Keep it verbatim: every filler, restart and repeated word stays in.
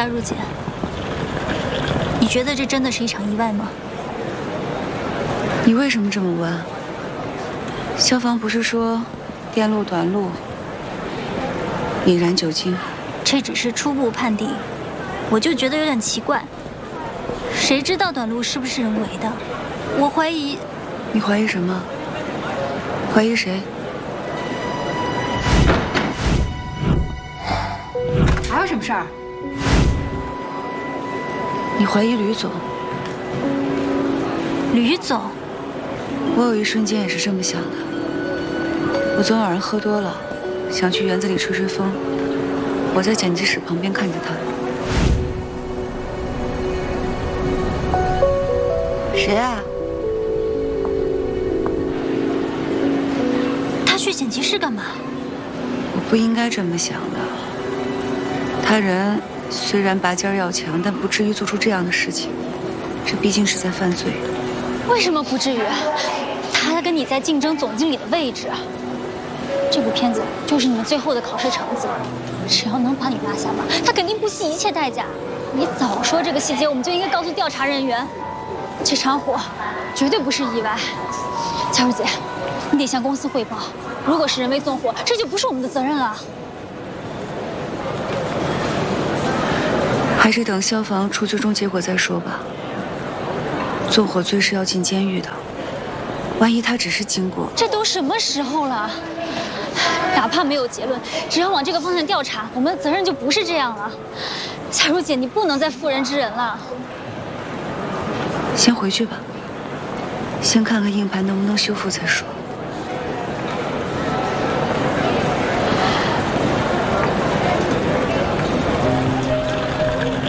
夏如姐，你觉得这真的是一场意外吗？ 你为什么这么问？消防不是说电路短路引燃酒精？ 这只是初步判定，我就觉得有点奇怪。谁知道短路是不是人为的？我怀疑。 你怀疑什么？怀疑谁？ 还有什么事儿？ 你怀疑吕总？ 吕总？ 我有一瞬间也是这么想的。我昨晚上喝多了，想去园子里吹吹风。我在剪辑室旁边看着他。谁啊？ 他去剪辑室干嘛？ 我不应该这么想的。他人虽然拔尖要强，但不至于做出这样的事情。这毕竟是在犯罪。 为什么不至于？他跟你在竞争总经理的位置。这部片子就是你们最后的考试成绩，只要能把你拿下吧，他肯定不惜一切代价。你早说这个细节，我们就应该告诉调查人员。这场火绝对不是意外。乔如姐，你得向公司汇报，如果是人为纵火，这就不是我们的责任了。 还是等消防出最终结果再说吧。纵火罪是要进监狱的，万一他只是经过…… 这都什么时候了？哪怕没有结论，只要往这个方向调查，我们的责任就不是这样了。夏如姐，你不能再妇人之仁了。 先回去吧，先看看硬盘能不能修复再说。